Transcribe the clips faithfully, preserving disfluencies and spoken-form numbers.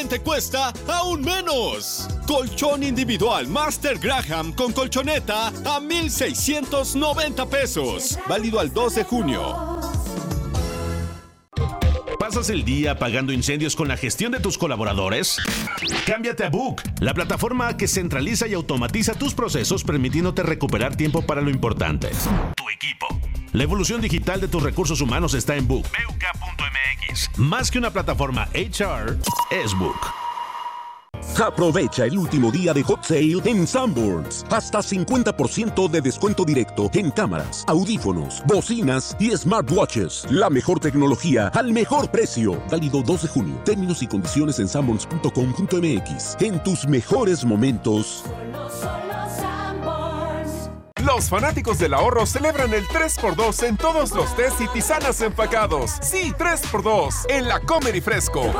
te cuesta aún menos. Colchón individual Master Graham con colchoneta a mil seiscientos noventa pesos. Válido al dos de junio. ¿Pasas el día apagando incendios con la gestión de tus colaboradores? Cámbiate a Book, la plataforma que centraliza y automatiza tus procesos, permitiéndote recuperar tiempo para lo importante: tu equipo. La evolución digital de tus recursos humanos está en Book. B U K punto M X. Más que una plataforma H R, es Book. Aprovecha el último día de Hot Sale en Sanborns. Hasta cincuenta por ciento de descuento directo en cámaras, audífonos, bocinas y smartwatches. La mejor tecnología al mejor precio. Válido dos de junio. Términos y condiciones en sanborns punto com punto M X. En tus mejores momentos. Los fanáticos del ahorro celebran el tres por dos en todos los tés y tisanas empacados. Sí, tres por dos en la Comer y Fresco.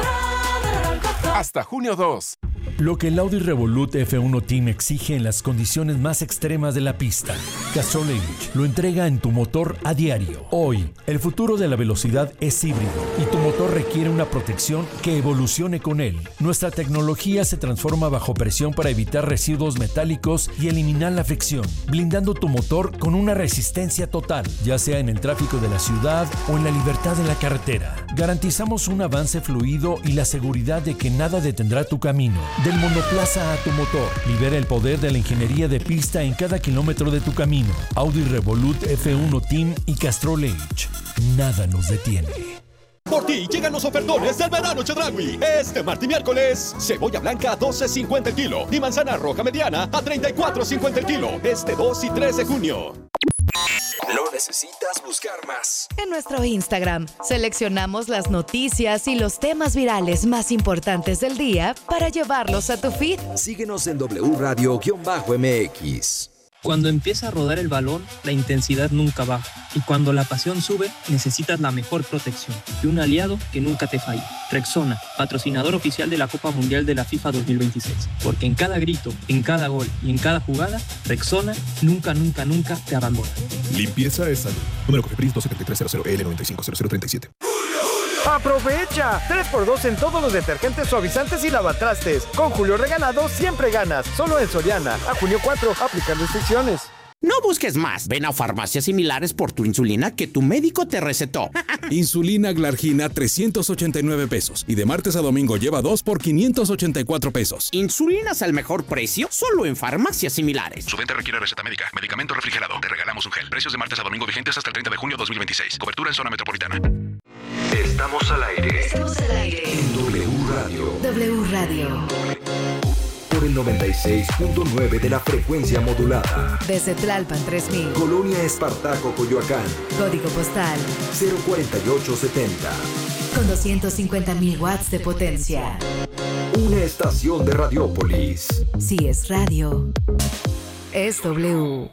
Hasta junio dos. Lo que el Audi Revolut F uno Team exige en las condiciones más extremas de la pista, Castrol Edge lo entrega en tu motor a diario. Hoy, el futuro de la velocidad es híbrido y tu motor requiere una protección que evolucione con él. Nuestra tecnología se transforma bajo presión para evitar residuos metálicos y eliminar la fricción, blindando tu motor con una resistencia total, ya sea en el tráfico de la ciudad o en la libertad de la carretera. Garantizamos un avance fluido y la seguridad de que nada detendrá tu camino. Del monoplaza a tu motor. Libera el poder de la ingeniería de pista en cada kilómetro de tu camino. Audi Revolut F uno Team y Castrol Edge. Nada nos detiene. Por ti llegan los ofertones del verano Chedraui. Este martes y miércoles, cebolla blanca a doce cincuenta el kilo y manzana roja mediana a treinta y cuatro cincuenta el kilo. Este dos y tres de junio. No necesitas buscar más. En nuestro Instagram seleccionamos las noticias y los temas virales más importantes del día para llevarlos a tu feed. Síguenos en W Radio-M X. Cuando empieza a rodar el balón, la intensidad nunca baja. Y cuando la pasión sube, necesitas la mejor protección y un aliado que nunca te falle. Rexona, patrocinador oficial de la Copa Mundial de la FIFA dos mil veintiséis. Porque en cada grito, en cada gol y en cada jugada, Rexona nunca, nunca, nunca te abandona. Limpieza es salud. Número Cofepris dos siete tres cero cero L nueve cinco cero cero tres siete. ¡Aprovecha! tres por dos en todos los detergentes, suavizantes y lavatrastes. Con Julio Regalado siempre ganas. Solo en Soriana. A junio cuatro, aplican restricciones. No busques más. Ven a farmacias similares por tu insulina que tu médico te recetó. Insulina Glargina trescientos ochenta y nueve pesos. Y de martes a domingo lleva dos por quinientos ochenta y cuatro pesos. Insulinas al mejor precio solo en farmacias similares. Su venta requiere receta médica. Medicamento refrigerado. Te regalamos un gel. Precios de martes a domingo vigentes hasta el treinta de junio dos mil veintiséis. Cobertura en zona metropolitana. Estamos al aire. Estamos al aire. En W Radio. W Radio. Por el noventa y seis punto nueve de la frecuencia modulada. Desde Tlalpan tres mil. Colonia Espartaco, Coyoacán. Código postal cero cuarenta y ocho setenta. Con doscientos cincuenta mil watts de potencia. Una estación de Radiópolis. Si es radio, es W.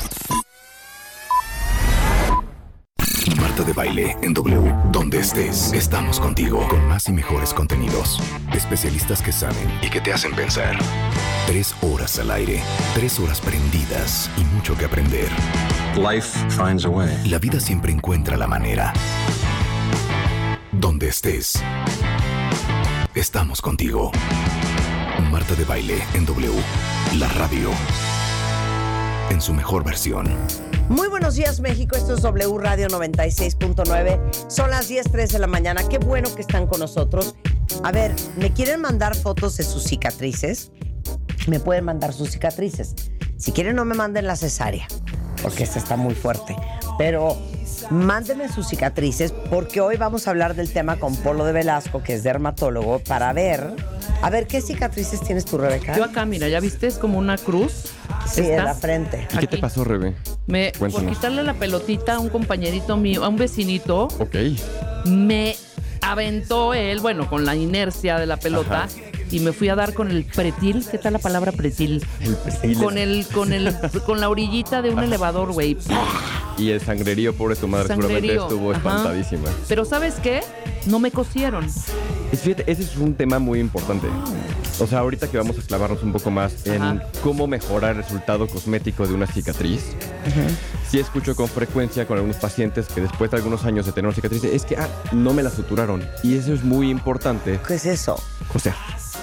Marta de Baile en W. Donde estés, estamos contigo. Con más y mejores contenidos. Especialistas que saben y que te hacen pensar. Tres horas al aire. Tres horas prendidas y mucho que aprender. Life finds a way. La vida siempre encuentra la manera. Donde estés, estamos contigo. Marta de Baile en W. La radio. En su mejor versión. Muy buenos días, México. Esto es W Radio noventa y seis punto nueve. Son las diez tres de la mañana. Qué bueno que están con nosotros. A ver, ¿me quieren mandar fotos de sus cicatrices? Me pueden mandar sus cicatrices. Si quieren, no me manden la cesárea, porque esta está muy fuerte. Pero mándenme sus cicatrices, porque hoy vamos a hablar del tema con Polo de Velasco, que es dermatólogo, para ver... A ver, ¿qué cicatrices tienes tú, Rebeca? Yo acá, mira, ¿ya viste? Es como una cruz. Sí, en la frente. ¿Y qué te pasó, Rebe? Me, por quitarle la pelotita a un compañerito mío, a un vecinito. Ok. Me aventó él, bueno, con la inercia de la pelota. Ajá. Y me fui a dar con el pretil. ¿Qué tal la palabra pretil? El pretil. Con el, con el, con la orillita de un Ajá. elevador, güey. Y el sangrerío, pobre tu madre, seguramente estuvo Ajá. espantadísima. Pero ¿sabes qué? No me cosieron. Fíjate, ese es un tema muy importante. O sea, ahorita que vamos a clavarnos un poco más en Ajá. cómo mejorar el resultado cosmético de una cicatriz. Uh-huh. Sí escucho con frecuencia con algunos pacientes que después de algunos años de tener una cicatriz, es que, ah, no me la suturaron. Y eso es muy importante. ¿Qué es eso? O sea,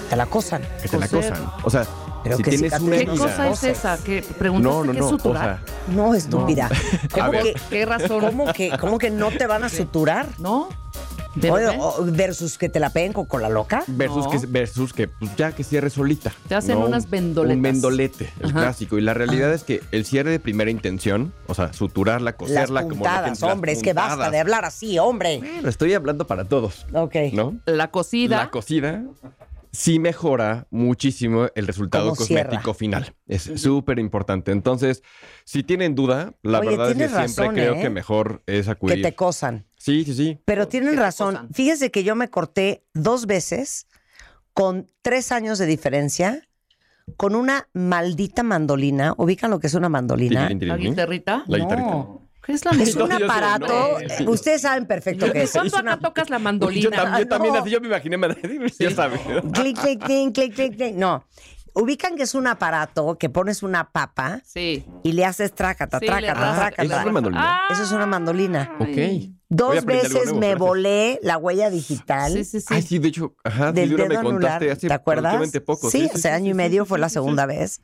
te la cosan. Que te la Coser. cosan. O sea, Pero si qué tienes una ¿Qué cicatriz herida... cosa es esa? ¿Qué preguntaste No, no, qué no. es O suturar? sea, No, estúpida. A ¿Cómo ver. que, ¿Qué razón? ¿cómo que, ¿Cómo que no te van a suturar? ¿No? Oye, ¿Verdad? o- versus que te la peguen con cola loca. versus, No. que, versus que pues, ya que cierre solita. Te hacen unas vendoletas. Un vendolete, el Ajá. clásico. Y la realidad es que el cierre de primera intención, o sea, suturarla, Las coserla como lo puntadas, que- las hombre, es que basta puntadas. de hablar así, hombre. Bueno, estoy hablando para todos, Ok. ¿no? La cosida. La cosida sí mejora muchísimo el resultado ¿Cómo cierra? cosmético final. Es súper importante. Entonces, si tienen duda, la Oye, verdad es que tienes siempre razón, creo ¿eh? que mejor es Que acudir. te cosan. Sí, sí, sí. Pero tienen te razón. cosan. Fíjese que yo me corté dos veces con tres años de diferencia con una maldita mandolina. ¿Ubican lo que es una mandolina? Tirilín, ¿La tirilín. guitarrita? La guitarrita. No. ¿Qué es la Es un mandolina? aparato. no. eh, Ustedes saben perfecto qué es. ¿Cuándo Es acá una... tocas la Yo, mandolina? tam- yo no. también así, yo me imaginé, ya sabes. Clic, clic, clic, clic, clic, clic. No. Ubican que es un aparato que pones una papa Sí. y le haces trácata, Sí, le trácata, rascas, trácata. ¿eso es una mandolina? Eso es una mandolina. Ok. Voy a Dos aprender algo veces nuevo, me gracias. volé la huella digital. Sí, sí, sí. Ay, sí, de hecho, ajá, Del sí, Dura, dedo me contaste anular, hace ¿te acuerdas? relativamente poco. Sí, hace año y medio fue la sí, segunda sí. vez.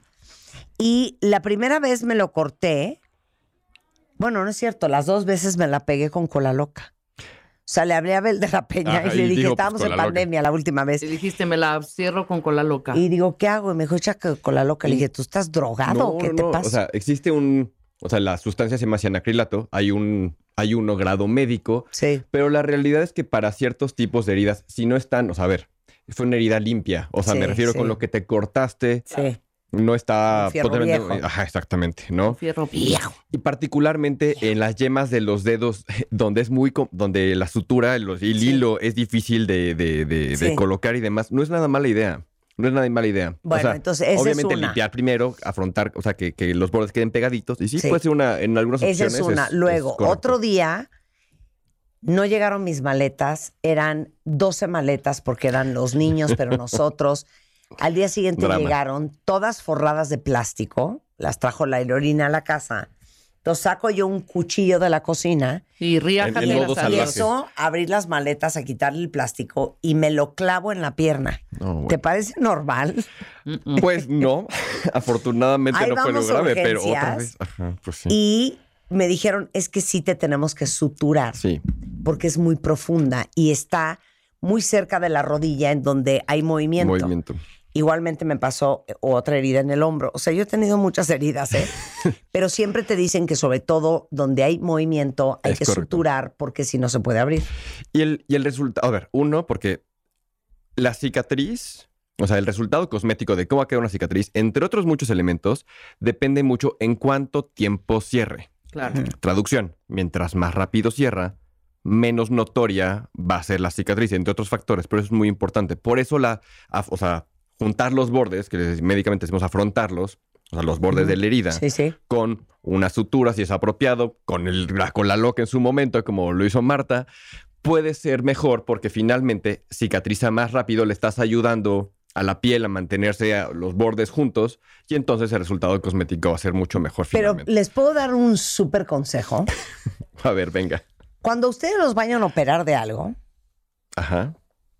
Y la primera vez me lo corté. Bueno, no es cierto, las dos veces me la pegué con cola loca. O sea, le hablé a Abel de la Peña Ajá, y le y dije, dijo, pues, estábamos en cola loca. pandemia la última vez. Y dijiste, me la cierro con cola loca. Y digo, ¿qué hago? Y me dijo, echa que cola loca. Le dije, ¿tú estás drogado No, o qué no, te no. pasa? O sea, existe un... O sea, la sustancia se llama cianacrilato. Hay un, hay uno grado médico. Sí. Pero la realidad es que para ciertos tipos de heridas, si no están... O sea, a ver, fue una herida limpia. O sea, Sí, me refiero sí. con lo que te cortaste. Sí. No está... Un fierro potencialmente- viejo. Ajá, exactamente, ¿no? Fierro viejo. Y particularmente en las yemas de los dedos, donde es muy... com- donde la sutura, los- el Sí. hilo es difícil de, de- de- de Sí. colocar y demás, no es nada mala idea. No es nada mala idea. Bueno, O sea, entonces, esa es obviamente una. limpiar primero, afrontar, o sea, que, que los bordes queden pegaditos. Y sí, Sí. puede ser una, en algunas Esa opciones. es una. es- Luego, es correcto. otro día, no llegaron mis maletas. Eran doce maletas porque eran los niños, pero nosotros. Al día siguiente Drama. llegaron todas forradas de plástico. Las trajo la aerolínea a la casa. Entonces saco yo un cuchillo de la cocina Y riájate En- en las modo alias. salvaje. empiezo a abrir las maletas, a quitarle el plástico y me lo clavo en la pierna. No, bueno. ¿Te parece normal? Pues no, afortunadamente Ahí no fue lo vamos a grave, pero otra urgencias. vez. Ajá, pues sí. Y me dijeron, es que sí te tenemos que suturar Sí. porque es muy profunda y está muy cerca de la rodilla en donde hay movimiento. Movimiento. Igualmente me pasó otra herida en el hombro. O sea, yo he tenido muchas heridas, ¿eh? Pero siempre te dicen que sobre todo donde hay movimiento hay Es que correcto. suturar porque si no se puede abrir. Y el, y el resultado, a ver, uno, porque la cicatriz, o sea, el resultado cosmético de cómo va a quedar una cicatriz, entre otros muchos elementos, depende mucho en cuánto tiempo cierre. Claro. Traducción, mientras más rápido cierra, menos notoria va a ser la cicatriz, entre otros factores, pero eso es muy importante. Por eso la, af- o sea, juntar los bordes, que médicamente decimos afrontarlos, o sea, los bordes de la herida, Sí, sí. con una sutura, si es apropiado, con, el, con la loca en su momento, como lo hizo Marta, puede ser mejor porque finalmente cicatriza más rápido, le estás ayudando a la piel a mantenerse a los bordes juntos y entonces el resultado cosmético va a ser mucho mejor Pero finalmente. les puedo dar un súper consejo. A ver, venga. Cuando ustedes los vayan a operar de algo, Ajá.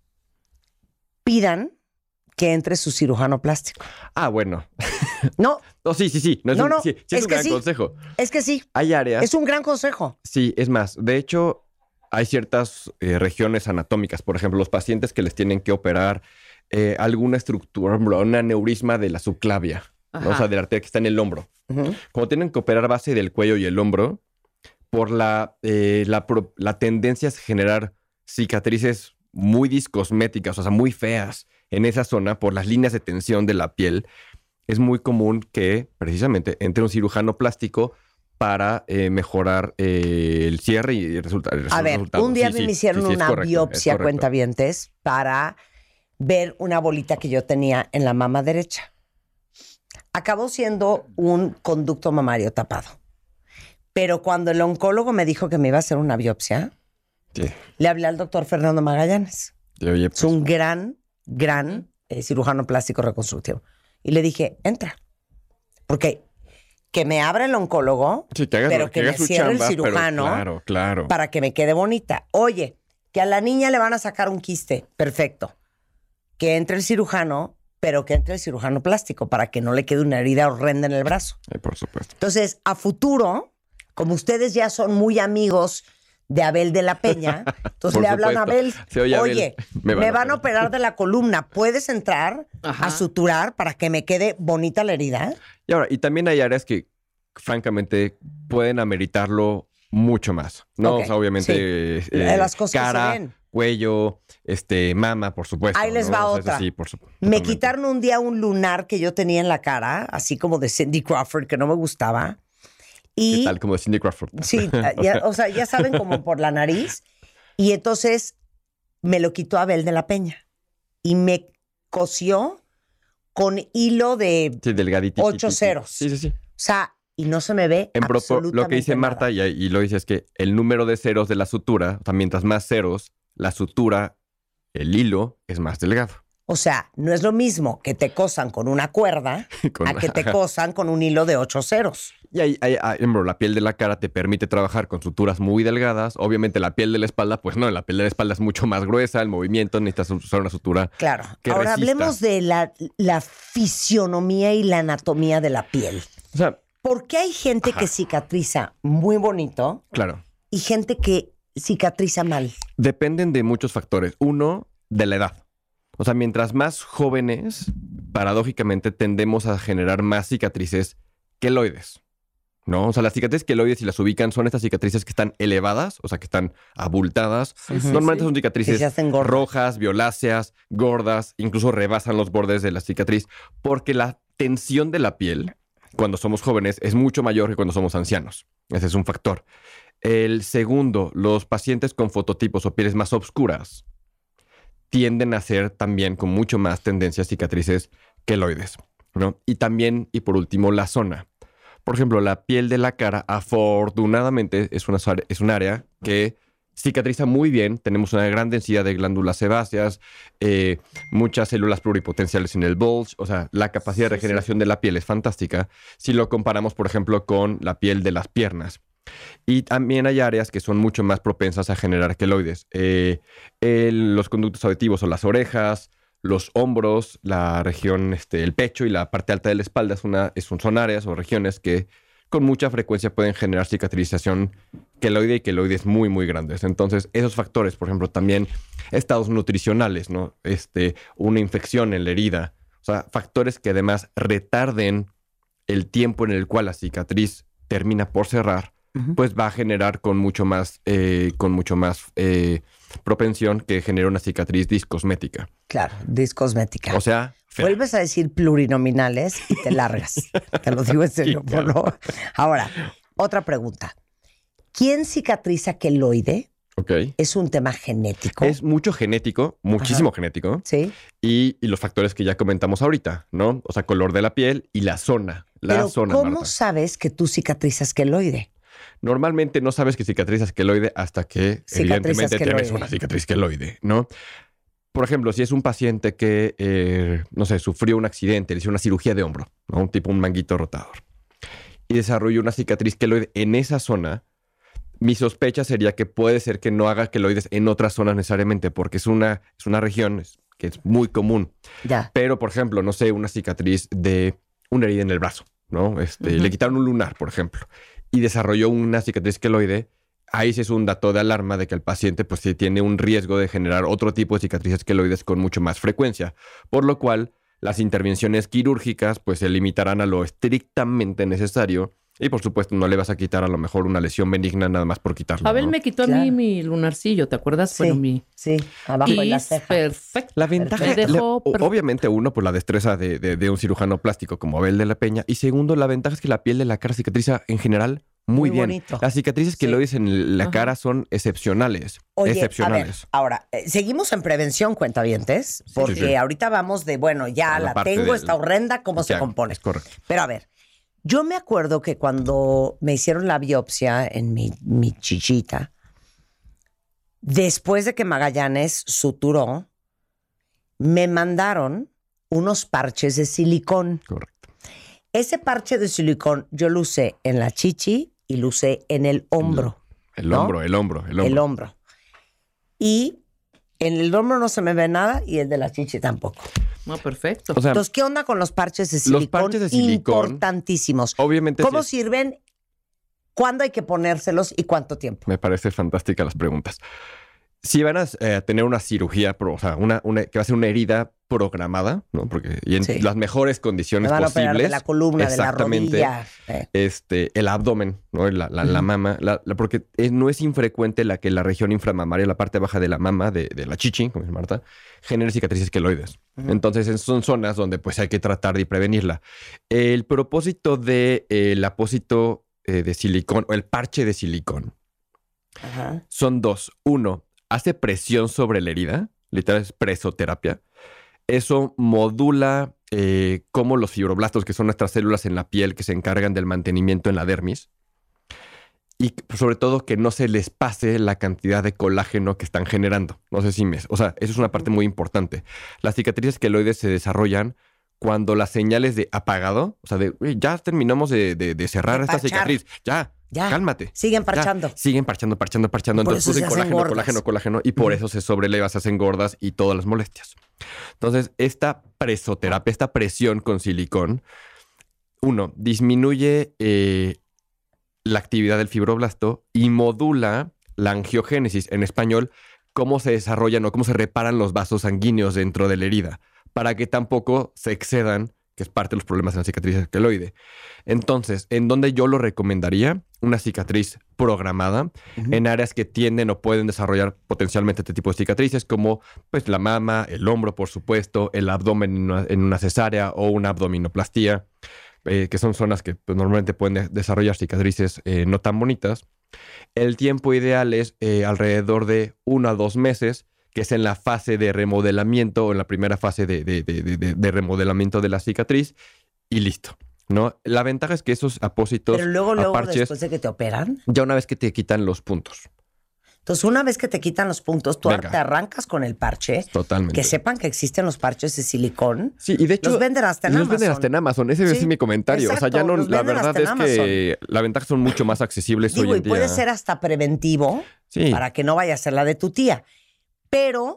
pidan que entre su cirujano plástico. Ah, bueno. No, No, sí, sí, sí. No, es No, un, no, sí, sí es, es un que gran sí. consejo. es que sí. Hay áreas. Es un gran consejo. Sí, es más. De hecho, hay ciertas eh, regiones anatómicas. Por ejemplo, los pacientes que les tienen que operar eh, alguna estructura, un aneurisma de la subclavia, ¿no? Ajá. O sea, de la arteria que está en el hombro. Como tienen que operar base del cuello y el hombro, por la, eh, la, pro- la tendencia es generar cicatrices muy discosméticas, o sea, muy feas en esa zona por las líneas de tensión de la piel, es muy común que precisamente entre un cirujano plástico para eh, mejorar eh, el cierre y el resulta- el A ver, resultado. un día Sí, sí, me hicieron sí, sí, es una correcto, es biopsia correcto. cuentavientes para ver una bolita que yo tenía en la mama derecha. Acabó siendo un conducto mamario tapado. Pero cuando el oncólogo me dijo que me iba a hacer una biopsia, Sí. le hablé al doctor Fernando Magallanes. Sí, oye, pues, Es un gran, gran eh, cirujano plástico reconstructivo. Y le dije, entra. Porque que me abra el oncólogo, sí, que hagas, pero que, haga me su cierre chamba, el pero cirujano claro, claro. para que me quede bonita. Oye, que a la niña le van a sacar un quiste. Perfecto. que entre el cirujano, pero que entre el cirujano plástico para que no le quede una herida horrenda en el brazo. Ay, por supuesto. Entonces, a futuro, como ustedes ya son muy amigos de Abel de la Peña, entonces le hablan a Abel, sí, oye, oye, Abel, me, me van, van a a operar de la columna, ¿puedes entrar Ajá. a suturar para que me quede bonita la herida? Y ahora, y también hay áreas que, francamente, pueden ameritarlo mucho más, ¿no? Ok, O sea, obviamente, sí. eh, Las cosas que cara, se ven. cuello, este, mama, por supuesto. Ahí les ¿no? va O sea, otra. sí, por su- Me totalmente. quitaron un día un lunar que yo tenía en la cara, así como de Cindy Crawford, que no me gustaba. Y ¿Qué tal? Como de Cindy Crawford. sí, ya- o sea, ya saben, como por la nariz. Y entonces me lo quitó Abel de la Peña. Y me cosió con hilo de Sí, delgadito. ocho ceros. Sí, sí, sí. O sea, y no se me ve En propo- absolutamente lo que dice nada. Marta, y, y lo dice, es que el número de ceros de la sutura, o sea, mientras más ceros, la sutura, el hilo, es más delgado. O sea, no es lo mismo que te cosan con una cuerda Con- a que te cosan con un hilo de ocho ceros. Y ahí, ahí, ahí, ejemplo, la piel de la cara te permite trabajar con suturas muy delgadas. Obviamente la piel de la espalda, pues no, la piel de la espalda es mucho más gruesa, el movimiento necesitas usar una sutura Claro. que Ahora resista. hablemos de la, la fisionomía y la anatomía de la piel. O sea, ¿Por qué hay gente Ajá. que cicatriza muy bonito claro, y gente que cicatriza mal? dependen de muchos factores. Uno, de la edad. O sea, mientras más jóvenes, paradójicamente tendemos a generar más cicatrices queloides, ¿no? O sea, las cicatrices queloides, si las ubican, son estas cicatrices que están elevadas, o sea, que están abultadas. Sí, sí, Normalmente sí. son Que cicatrices se hacen gordas. rojas, violáceas, gordas, incluso rebasan los bordes de la cicatriz, porque la tensión de la piel, cuando somos jóvenes, es mucho mayor que cuando somos ancianos. Ese es un factor. El segundo, los pacientes con fototipos o pieles más oscuras tienden a ser también con mucho más tendencias cicatrices queloides, ¿no? Y también, y por último, la zona. Por ejemplo, la piel de la cara, afortunadamente, es una, es un área que cicatriza muy bien. Tenemos una gran densidad de glándulas sebáceas, eh, muchas células pluripotenciales en el bulge. O sea, la capacidad de regeneración de la piel es fantástica si lo comparamos, por ejemplo, con la piel de las piernas. Y también hay áreas que son mucho más propensas a generar queloides. Eh, el- los conductos auditivos son las orejas, los hombros, la región, este, el pecho y la parte alta de la espalda es una, es un- son áreas o regiones que con mucha frecuencia pueden generar cicatrización queloide y queloides muy, muy grandes. Entonces, esos factores, por ejemplo, también estados nutricionales, ¿no? Este, una infección en la herida. O sea, factores que además retarden el tiempo en el cual la cicatriz termina por cerrar, pues va a generar con mucho más, eh, con mucho más eh, propensión que genere una cicatriz discosmética. Claro, discosmética. O sea, fea. Vuelves a decir plurinominales y te largas. Te lo digo en serio, Sí, claro. Polo. Ahora, otra pregunta. ¿Quién cicatriza queloide? Ok. ¿Es un tema genético? Es mucho genético, muchísimo Ajá. genético. Sí. Y, y los factores que ya comentamos ahorita, ¿no? O sea, color de la piel y la zona. La Pero zona, ¿cómo Marta. sabes que tú cicatrizas queloide? Normalmente no sabes que cicatrizas queloide hasta que Cicatrizas evidentemente tienes queloide. una cicatriz queloide, ¿no? Por ejemplo, si es un paciente que, eh, no sé, sufrió un accidente, le hizo una cirugía de hombro, ¿no? Un tipo un manguito rotador, y desarrolló una cicatriz queloide en esa zona, mi sospecha sería que puede ser que no haga queloides en otras zonas necesariamente, porque es una, es una región que es muy común. Ya. Pero, por ejemplo, no sé, una cicatriz de una herida en el brazo, ¿no? Este, Ujú. Le quitaron un lunar, por ejemplo, y desarrolló una cicatriz queloide. Ahí sí es un dato de alarma de que el paciente pues sí tiene un riesgo de generar otro tipo de cicatrices queloides con mucho más frecuencia, por lo cual las intervenciones quirúrgicas pues se limitarán a lo estrictamente necesario y por supuesto no le vas a quitar a lo mejor una lesión benigna nada más por quitarlo. Abel ¿no? me quitó a mí mi lunarcillo, ¿te acuerdas? Sí, Bueno, mi... sí, abajo de Y la ceja. perfecto. La ventaja, Me dejó le- o- perfecto. obviamente uno, pues la destreza de, de- de un cirujano plástico como Abel de la Peña. Y segundo, la ventaja es que la piel de la cara cicatriza en general muy, Muy bien. bonito. Las cicatrices que Sí. lo dicen en la Ajá. cara son excepcionales. Oye, a ver, excepcionales. ahora, eh, seguimos en prevención, cuentavientes, porque sí, sí. ahorita vamos de, bueno, ya A la la, parte tengo, del- está horrenda, ¿cómo se Ya, compone? es correcto. Pero a ver, yo me acuerdo que cuando me hicieron la biopsia en mi, mi chichita, después de que Magallanes suturó, me mandaron unos parches de silicón. Correcto. Ese parche de silicón yo lo usé en la chichi y lo usé en el hombro. El ¿no? hombro, el hombro, el hombro. El hombro. Y En el hombro no se me ve nada y el de la chichi tampoco. No, perfecto. O sea, Entonces, ¿qué onda con los parches de silicón? Los parches de silicón, importantísimos. Obviamente. ¿Cómo sí es- sirven? ¿Cuándo hay que ponérselos y cuánto tiempo? Me parece fantástica las preguntas. Si van a eh, tener una cirugía, pro- o sea, una, una, que va a ser una herida programada, ¿no? Porque y en Sí. las mejores condiciones Me van a operar posibles. de la columna, de la exactamente, rodilla. Eh. Este, el abdomen, ¿no? La, la, la Ujú. mama, la- la- porque es- no es infrecuente la que la región inframamaria, la parte baja de la mama, de, de la chichi, como dice Marta, genere cicatrices queloides. Ujú. Entonces, esas son zonas donde pues hay que tratar de prevenirla. El propósito de eh, el apósito eh, de silicón o el parche de silicón Ajá. son dos. Uno, hace presión sobre la herida, literal es presoterapia. Eso modula eh, cómo los fibroblastos, que son nuestras células en la piel que se encargan del mantenimiento en la dermis, y sobre todo que no se les pase la cantidad de colágeno que están generando. No sé si me... O sea, eso es una parte muy importante. Las cicatrices queloides se desarrollan cuando las señales de apagado, o sea, de "Uy, ya terminamos de, de- de cerrar De esta parchar. cicatriz, ya, Ya. cálmate. Siguen Ya, parchando. siguen parchando, parchando, parchando. Y por Entonces eso se producen hacen colágeno, gordas. colágeno, colágeno, y por eso se sobreleva, se hacen gordas y todas las molestias. Entonces, esta presoterapia, esta presión con silicón, uno, disminuye eh, la actividad del fibroblasto y modula la angiogénesis, en español, cómo se desarrollan o cómo se reparan los vasos sanguíneos dentro de la herida, para que tampoco se excedan, que es parte de los problemas en la cicatriz queloide. Entonces, ¿en dónde yo lo recomendaría? Una cicatriz programada en áreas que tienden o pueden desarrollar potencialmente este tipo de cicatrices, como pues la mama, el hombro, por supuesto, el abdomen en una, en una cesárea o una abdominoplastía, eh, que son zonas que pues, normalmente pueden de- desarrollar cicatrices eh, no tan bonitas. El tiempo ideal es eh, alrededor de uno a dos meses, que es en la fase de remodelamiento o en la primera fase de, de- de- de- de- de remodelamiento de la cicatriz y listo, ¿no? La ventaja es que esos apósitos Pero luego, a luego, parches, después de que te operan. ya una vez que te quitan los puntos. Entonces, una vez que te quitan los puntos, tú Venga. te arrancas con el parche. Totalmente. Que sepan que existen los parches de silicón. Sí, y de hecho... Los venden hasta en los Amazon. venden hasta en Amazon. Ese Sí, es mi comentario. o sea, ya exacto, no... los La venden verdad hasta en es que la ventaja son mucho más accesibles Digo, hoy y en día. puede ser hasta preventivo Sí. para que no vaya a ser la de tu tía. Pero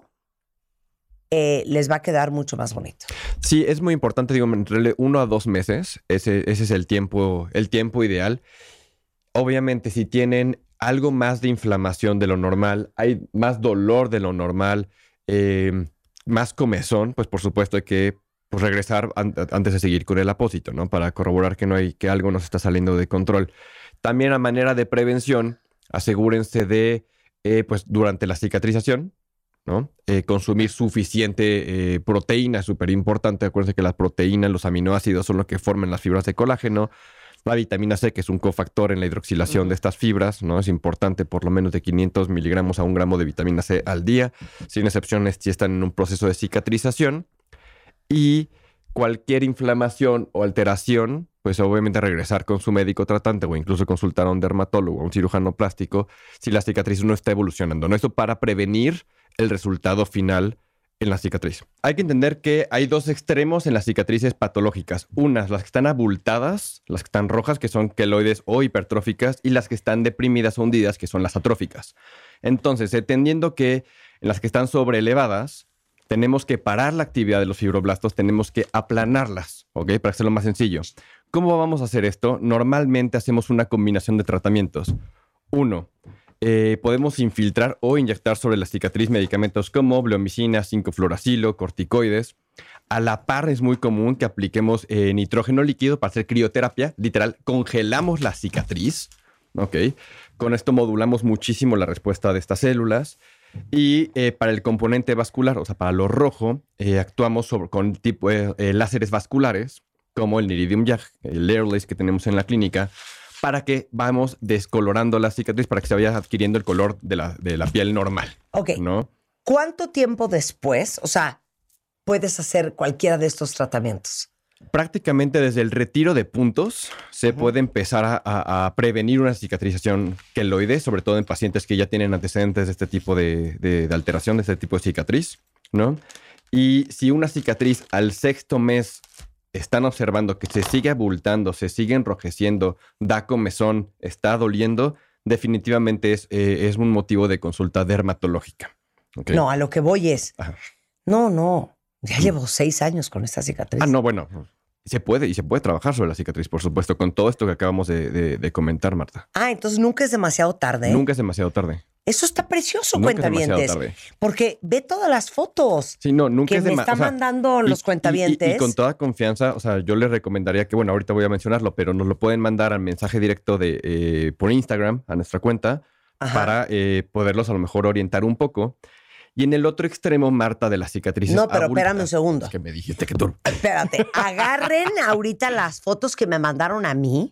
eh, les va a quedar mucho más bonito. Sí, es muy importante, digo, entre uno a dos meses. Ese, ese es el tiempo, el tiempo ideal. Obviamente, si tienen algo más de inflamación de lo normal, hay más dolor de lo normal, eh, más comezón, pues por supuesto hay que pues, regresar an- antes de seguir con el apósito, ¿no? Para corroborar que no hay, que algo nos está saliendo de control. También a manera de prevención, asegúrense de, eh, pues durante la cicatrización, ¿no? Eh, consumir suficiente eh, proteína, súper importante. Acuérdense que las proteínas, los aminoácidos son lo que forman las fibras de colágeno. La vitamina C, que es un cofactor en la hidroxilación de estas fibras, ¿no? Es importante por lo menos de quinientos miligramos a un gramo de vitamina C al día, sin excepciones si están en un proceso de cicatrización. Y cualquier inflamación o alteración, pues obviamente regresar con su médico tratante o incluso consultar a un dermatólogo o a un cirujano plástico si la cicatriz no está evolucionando, ¿no? Eso para prevenir el resultado final en la cicatriz. Hay que entender que hay dos extremos en las cicatrices patológicas. Unas, las que están abultadas, las que están rojas, que son queloides o hipertróficas, y las que están deprimidas o hundidas, que son las atróficas. Entonces, entendiendo que en las que están sobreelevadas, tenemos que parar la actividad de los fibroblastos, tenemos que aplanarlas, ¿ok? Para hacerlo más sencillo. ¿Cómo vamos a hacer esto? Normalmente hacemos una combinación de tratamientos. Uno, Eh, podemos infiltrar o inyectar sobre la cicatriz medicamentos como bleomicina, cinco fluoracilo, corticoides. A la par es muy común que apliquemos eh, nitrógeno líquido para hacer crioterapia. Literal, congelamos la cicatriz. ¿Ok? Con esto modulamos muchísimo la respuesta de estas células. Y eh, para el componente vascular, o sea, para lo rojo, eh, actuamos sobre, con tipo, eh, eh, láseres vasculares, como el Niridium Yag, el Airlace que tenemos en la clínica, para que vamos descolorando la cicatriz para que se vaya adquiriendo el color de la, de la piel normal. Ok. ¿No? ¿Cuánto tiempo después, o sea, puedes hacer cualquiera de estos tratamientos? Prácticamente desde el retiro de puntos se uh-huh. puede empezar a, a, a prevenir una cicatrización queloide, sobre todo en pacientes que ya tienen antecedentes de este tipo de, de, de alteración, de este tipo de cicatriz, ¿no? Y si una cicatriz al sexto mes están observando que se sigue abultando, se sigue enrojeciendo, da comezón, está doliendo, definitivamente es, eh, es un motivo de consulta dermatológica. Okay. No, a lo que voy es... Ajá. No, no. Ya llevo seis años con esta cicatriz. Ah, no, bueno. Se puede, y se puede trabajar sobre la cicatriz, por supuesto, con todo esto que acabamos de, de, de comentar, Marta. Ah, entonces nunca es demasiado tarde. Nunca es demasiado tarde. Eso está precioso, Nunca es cuentavientes. demasiado tarde. Porque ve todas las fotos Sí, no, nunca que es me dema- están o sea, mandando los y- cuentavientes. Y, y, y con toda confianza, o sea, yo les recomendaría que, bueno, ahorita voy a mencionarlo, pero nos lo pueden mandar al mensaje directo de eh, por Instagram, a nuestra cuenta, Ajá. para eh, poderlos a lo mejor orientar un poco. Y en el otro extremo, Marta, de las cicatrices No, pero abultadas. espérame un segundo. Es que me dijiste que tú... Espérate, agarren ahorita las fotos que me mandaron a mí.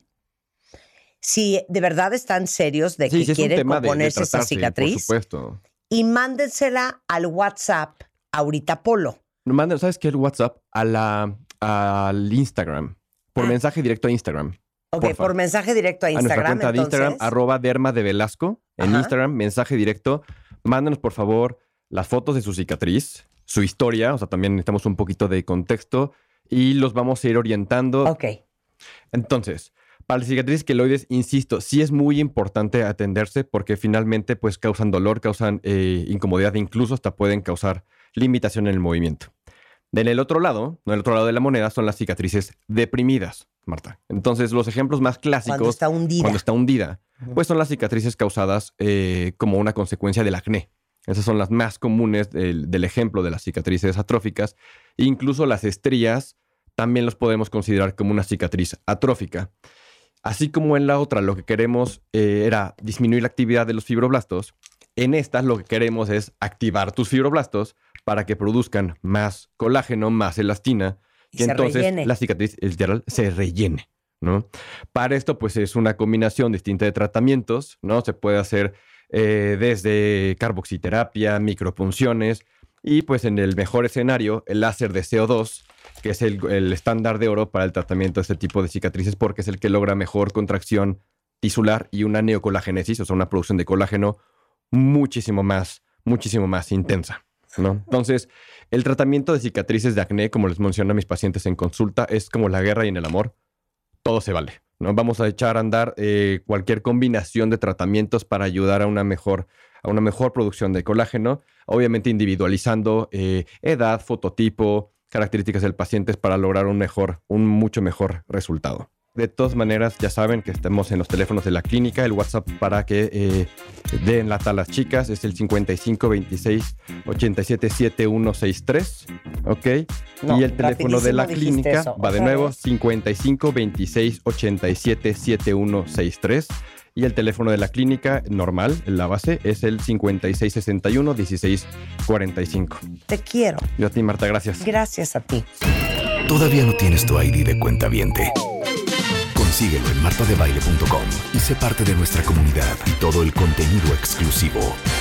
Si de verdad están serios de Sí, que sí, es un quieren tema de- de componerse esa tratarse, cicatriz. por supuesto. Y mándensela al WhatsApp ahorita, Polo. No, manden, ¿sabes qué? El WhatsApp a la, al Instagram. Por mensaje directo a Instagram. Ok, porfa. por mensaje directo a A nuestra Instagram. cuenta de Instagram, entonces. arroba derma de Velasco. En Ajá. Instagram, mensaje directo. Mándanos, por favor, las fotos de su cicatriz, su historia. O sea, también necesitamos un poquito de contexto. Y los vamos a ir orientando. Ok. Entonces, para las cicatrices queloides, insisto, sí es muy importante atenderse porque finalmente pues causan dolor, causan eh, incomodidad, incluso hasta pueden causar limitación en el movimiento. En el otro lado, no el otro lado de la moneda, son las cicatrices deprimidas, Marta. Entonces, los ejemplos más clásicos... Cuando está hundida. Cuando está hundida, pues son las cicatrices causadas eh, como una consecuencia del acné. Esas son las más comunes del, del ejemplo de las cicatrices atróficas. Incluso las estrías también los podemos considerar como una cicatriz atrófica. Así como en la otra lo que queremos eh, era disminuir la actividad de los fibroblastos, en estas lo que queremos es activar tus fibroblastos para que produzcan más colágeno, más elastina, Y y se entonces rellene. la cicatriz literal se rellene, ¿no? Para esto pues es una combinación distinta de tratamientos, ¿no? Se puede hacer eh, desde carboxiterapia, micropunciones y pues en el mejor escenario el láser de C O dos, que es el, el estándar de oro para el tratamiento de este tipo de cicatrices porque es el que logra mejor contracción tisular y una neocolagénesis, o sea, una producción de colágeno muchísimo más, muchísimo más intensa, ¿no? Entonces, el tratamiento de cicatrices de acné, como les menciono a mis pacientes en consulta, es como la guerra y en el amor. Todo se vale, ¿no? Vamos a echar a andar eh, cualquier combinación de tratamientos para ayudar a una mejor, a una mejor producción de colágeno, obviamente individualizando eh, edad, fototipo, características del paciente para lograr un mejor, un mucho mejor resultado. De todas maneras, ya saben que estamos en los teléfonos de la clínica. El WhatsApp para que eh, den lata a las chicas es el cincuenta y cinco veintiséis ochenta y siete setenta y uno sesenta y tres. ¿Ok? No, y el teléfono de la rapidísimo dijiste clínica eso. va de Otra nuevo vez. cincuenta y cinco veintiséis ochenta y siete setenta y uno sesenta y tres. Y el teléfono de la clínica normal, la base, es el cincuenta y seis sesenta y uno dieciséis cuarenta y cinco. Te quiero. Yo a ti, Marta, gracias. Gracias a ti. ¿Todavía no tienes tu I D de cuentaviente? Consíguelo en marta de baile punto com y sé parte de nuestra comunidad y todo el contenido exclusivo.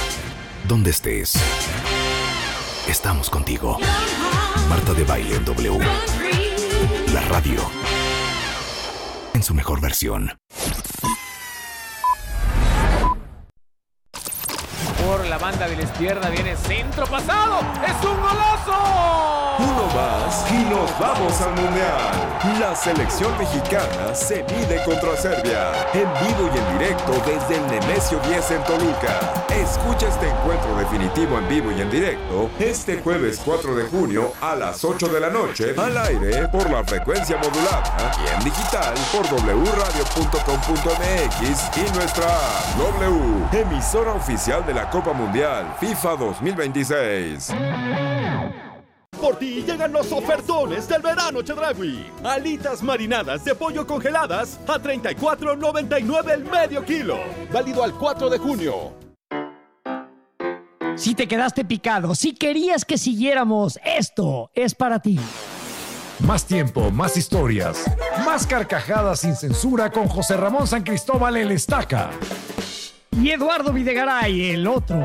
Donde estés, estamos contigo. Marta de Baile en W. La radio. En su mejor versión. Por la banda de la izquierda viene centro pasado. ¡Es un golazo! Uno más y nos vamos al Mundial. La selección mexicana se mide contra Serbia. En vivo y en directo desde el Nemesio diez en Toluca. Escucha este encuentro definitivo en vivo y en directo este jueves cuatro de junio a las ocho de la noche al aire por la frecuencia modulada y en digital por doble radio punto com punto m x y nuestra app. W, emisora oficial de la Copa Mundial FIFA dos mil veintiséis. Por ti llegan los ofertones del verano Chedraui. Alitas marinadas de pollo congeladas a treinta y cuatro noventa y nueve el medio kilo. Válido al cuatro de junio. Si te quedaste picado, si querías que siguiéramos, esto es para ti. Más tiempo, más historias, más carcajadas sin censura con José Ramón San Cristóbal el Estaca. Y Eduardo Videgaray, el otro.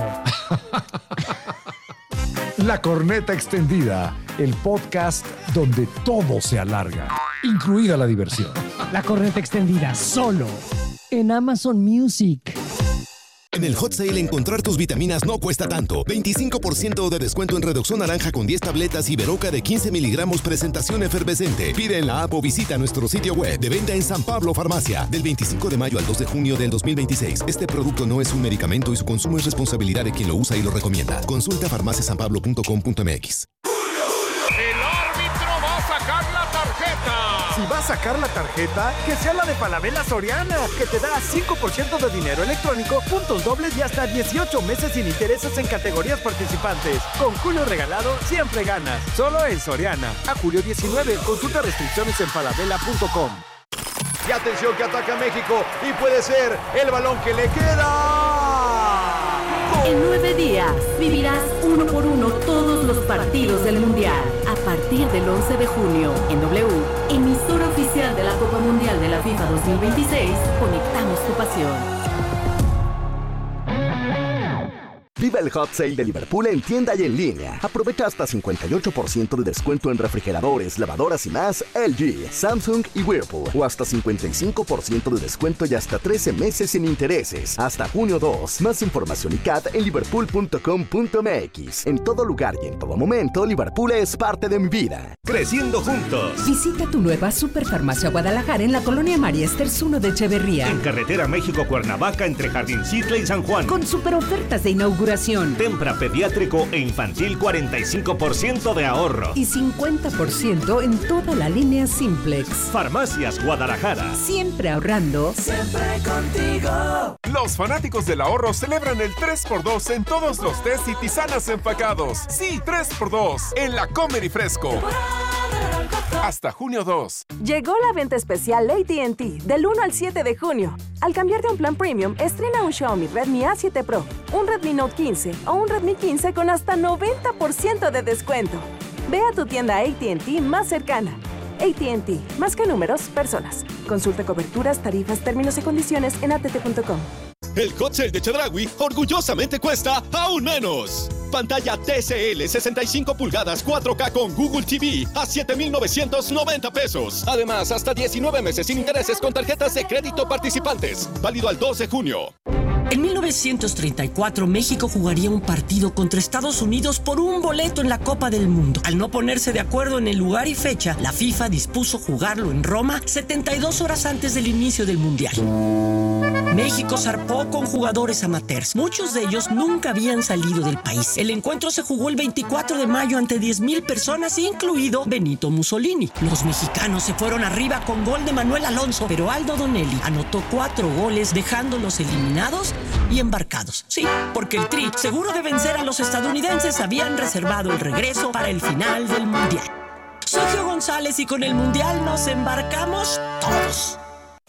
La Corneta Extendida, el podcast donde todo se alarga, incluida la diversión. La Corneta Extendida, solo en Amazon Music. En el Hot Sale encontrar tus vitaminas no cuesta tanto. veinticinco por ciento de descuento en Redoxón Naranja con diez tabletas y Veroca de quince miligramos presentación efervescente. Pide en la app o visita nuestro sitio web. De venta en San Pablo Farmacia. Del veinticinco de mayo al dos de junio del dos mil veintiséis. Este producto no es un medicamento y su consumo es responsabilidad de quien lo usa y lo recomienda. Consulta farmacia san pablo punto com punto m x. El árbitro va a sacar la tarjeta. Si va a sacar la tarjeta, que sea la de Falabella Soriana, que te da cinco por ciento de dinero electrónico, puntos dobles y hasta dieciocho meses sin intereses en categorías participantes. Con Julio Regalado siempre ganas. Solo en Soriana. A julio diecinueve. Consulta restricciones en falabella punto com. Y atención que ataca México y puede ser el balón que le queda. En nueve días vivirás uno por uno todos los partidos del Mundial. A partir del once de junio, en W, emisora oficial de la Copa Mundial de la FIFA dos mil veintiséis, conectamos tu pasión. Viva el Hot Sale de Liverpool en tienda y en línea. Aprovecha hasta cincuenta y ocho por ciento de descuento en refrigeradores, lavadoras y más L G, Samsung y Whirlpool. O hasta cincuenta y cinco por ciento de descuento y hasta trece meses sin intereses. Hasta junio dos. Más información y C A T en liverpool punto com punto m x. En todo lugar y en todo momento, Liverpool es parte de mi vida. Creciendo juntos. Visita tu nueva Superfarmacia Guadalajara en la colonia María Esters uno de Echeverría. En carretera México-Cuernavaca entre Jardincitle y San Juan. Con super ofertas de inauguración. Tempra pediátrico e infantil cuarenta y cinco por ciento de ahorro. Y cincuenta por ciento en toda la línea Simplex. Farmacias Guadalajara. Siempre ahorrando. Siempre contigo. Los fanáticos del ahorro celebran el tres por dos en todos los tés y tisanas empacados. Sí, tres por dos en la Comer y Fresco. Hasta junio dos. Llegó la venta especial A T and T del uno al siete de junio. Al cambiar de un plan premium, estrena un Xiaomi Redmi A siete Pro, un Redmi Note quince o un Redmi quince con hasta noventa por ciento de descuento. Ve a tu tienda A T and T más cercana. A T and T, más que números, personas. Consulta coberturas, tarifas, términos y condiciones en a t t punto com. El Hot Sale de Chedraui orgullosamente cuesta aún menos. Pantalla T C L sesenta y cinco pulgadas cuatro K con Google T V a siete mil novecientos noventa pesos. Además, hasta diecinueve meses sin intereses con tarjetas de crédito participantes. Válido al dos de junio. En mil novecientos treinta y cuatro, México jugaría un partido contra Estados Unidos por un boleto en la Copa del Mundo. Al no ponerse de acuerdo en el lugar y fecha, la FIFA dispuso jugarlo en Roma setenta y dos horas antes del inicio del Mundial. México zarpó con jugadores amateurs. Muchos de ellos nunca habían salido del país. El encuentro se jugó el veinticuatro de mayo ante diez mil personas, incluido Benito Mussolini. Los mexicanos se fueron arriba con gol de Manuel Alonso, pero Aldo Donelli anotó cuatro goles, dejándolos eliminados y embarcados. Sí, porque el Tri, seguro de vencer a los estadounidenses, habían reservado el regreso para el final del Mundial. Soy Gio González y con el Mundial nos embarcamos todos.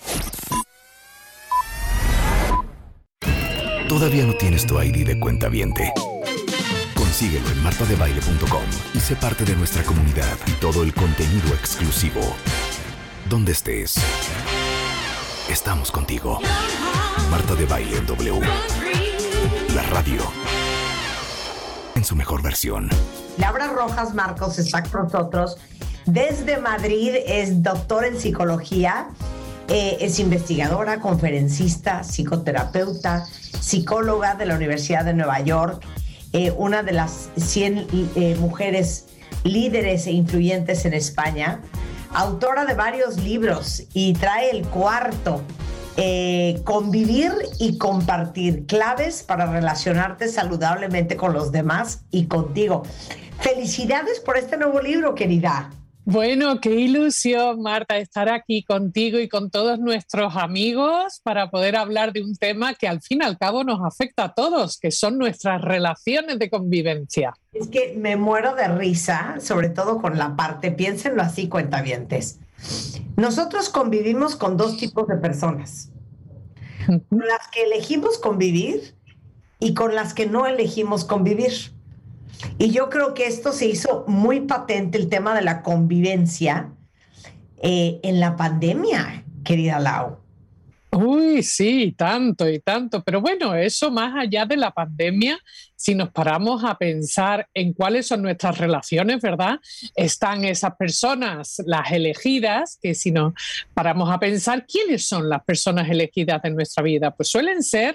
¿Todavía no tienes tu I D de cuentaviente? Consíguelo en marta de baile punto com y sé parte de nuestra comunidad y todo el contenido exclusivo. Donde estés, estamos contigo. Marta de Baile en W. La radio en su mejor versión. Laura Rojas Marcos está con nosotros desde Madrid, es doctora en psicología, eh, es investigadora, conferencista, psicoterapeuta, psicóloga de la Universidad de Nueva York, eh, una de las cien eh, mujeres líderes e influyentes en España, autora de varios libros y trae el cuarto, eh, Convivir y Compartir, claves para relacionarte saludablemente con los demás y contigo. Felicidades por este nuevo libro, querida. Bueno, qué ilusión, Marta, estar aquí contigo y con todos nuestros amigos para poder hablar de un tema que al fin y al cabo nos afecta a todos, que son nuestras relaciones de convivencia. Es que me muero de risa, sobre todo con la parte, piénsenlo así, cuentavientes. Nosotros convivimos con dos tipos de personas, con las que elegimos convivir y con las que no elegimos convivir. Y yo creo que esto se hizo muy patente, el tema de la convivencia, eh, en la pandemia, querida Lau. Uy, sí, tanto y tanto. Pero bueno, eso más allá de la pandemia, si nos paramos a pensar en cuáles son nuestras relaciones, ¿verdad? Están esas personas, las elegidas, que si nos paramos a pensar, ¿quiénes son las personas elegidas de nuestra vida? Pues suelen ser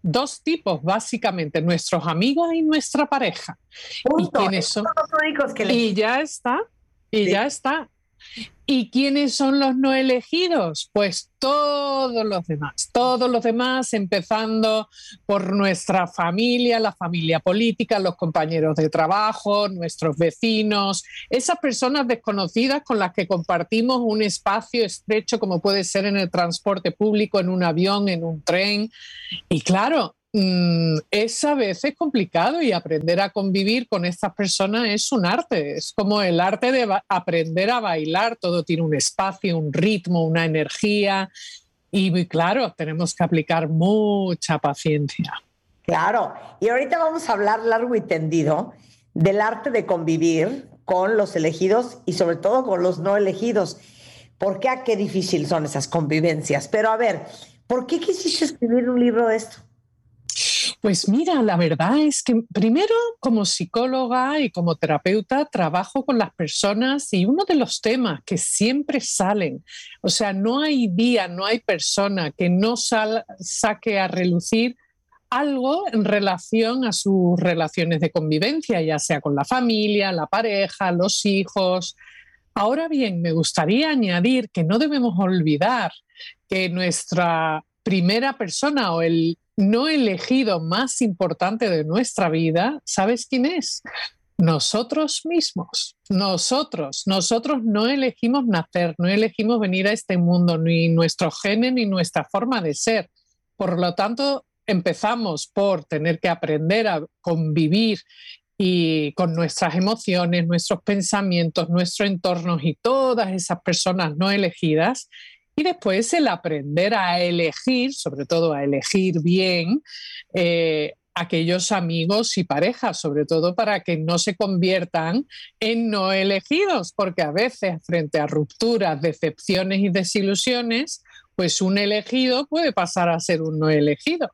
dos tipos, básicamente, nuestros amigos y nuestra pareja. Punto. ¿Y quiénes son? Son los únicos que le... Y ya está, y Sí. ya está. ¿Y quiénes son los no elegidos? Pues todos los demás, todos los demás, empezando por nuestra familia, la familia política, los compañeros de trabajo, nuestros vecinos, esas personas desconocidas con las que compartimos un espacio estrecho como puede ser en el transporte público, en un avión, en un tren. Y claro, es a veces complicado y aprender a convivir con estas personas es un arte, es como el arte de ba- aprender a bailar, todo tiene un espacio, un ritmo, una energía y claro, tenemos que aplicar mucha paciencia. Claro, y ahorita vamos a hablar largo y tendido del arte de convivir con los elegidos y sobre todo con los no elegidos. ¿Por qué? Qué difícil son esas convivencias. Pero a ver, ¿por qué quisiste escribir un libro de esto? Pues mira, la verdad es que primero como psicóloga y como terapeuta trabajo con las personas y uno de los temas que siempre salen, o sea, no hay día, no hay persona que no sal, saque a relucir algo en relación a sus relaciones de convivencia, ya sea con la familia, la pareja, los hijos. Ahora bien, me gustaría añadir que no debemos olvidar que nuestra primera persona o el no elegido más importante de nuestra vida, ¿sabes quién es? Nosotros mismos, nosotros, nosotros no elegimos nacer, no elegimos venir a este mundo, ni nuestro genes ni nuestra forma de ser. Por lo tanto, empezamos por tener que aprender a convivir y con nuestras emociones, nuestros pensamientos, nuestro entorno y todas esas personas no elegidas. Y después el aprender a elegir, sobre todo a elegir bien, eh, aquellos amigos y parejas, sobre todo para que no se conviertan en no elegidos, porque a veces frente a rupturas, decepciones y desilusiones, pues un elegido puede pasar a ser un no elegido.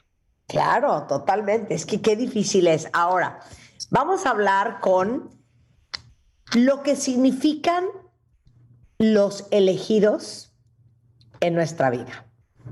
Claro, totalmente. Es que qué difícil es. Ahora, vamos a hablar con lo que significan los elegidos en nuestra vida.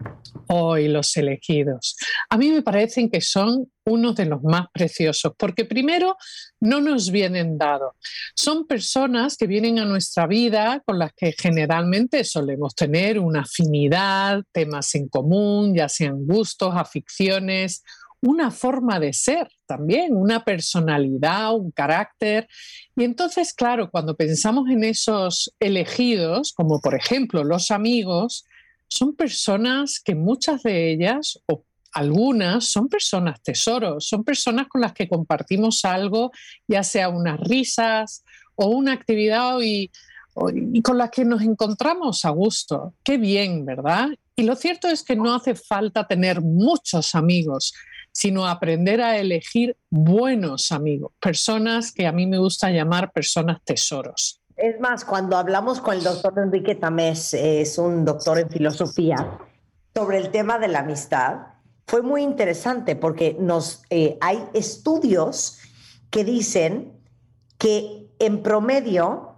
Hoy los elegidos. A mí me parecen que son uno de los más preciosos, porque primero no nos vienen dados. Son personas que vienen a nuestra vida con las que generalmente solemos tener una afinidad, temas en común, ya sean gustos, aficiones, una forma de ser también, una personalidad, un carácter. Y entonces, claro, cuando pensamos en esos elegidos, como por ejemplo los amigos, son personas que muchas de ellas, o algunas, son personas tesoros, son personas con las que compartimos algo, ya sea unas risas o una actividad y, o, y con las que nos encontramos a gusto. Qué bien, ¿verdad? Y lo cierto es que no hace falta tener muchos amigos, sino aprender a elegir buenos amigos, personas que a mí me gusta llamar personas tesoros. Es más, cuando hablamos con el doctor Enrique Tamés, es un doctor en filosofía, sobre el tema de la amistad, fue muy interesante porque nos, eh, hay estudios que dicen que en promedio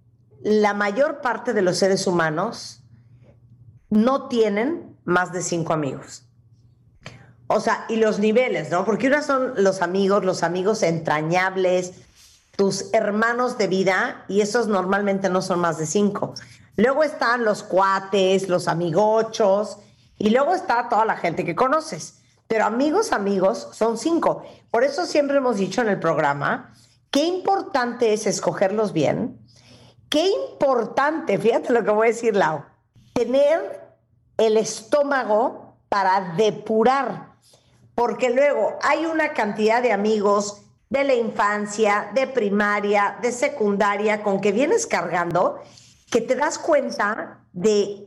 la mayor parte de los seres humanos no tienen más de cinco amigos. O sea, y los niveles, ¿no? Porque unas son los amigos, los amigos entrañables, tus hermanos de vida, y esos normalmente no son más de cinco. Luego están los cuates, los amigochos, y luego está toda la gente que conoces. Pero amigos, amigos, son cinco. Por eso siempre hemos dicho en el programa, qué importante es escogerlos bien, qué importante, fíjate lo que voy a decir, Lau, tener el estómago para depurar, porque luego hay una cantidad de amigos de la infancia, de primaria, de secundaria, con que vienes cargando, que te das cuenta de,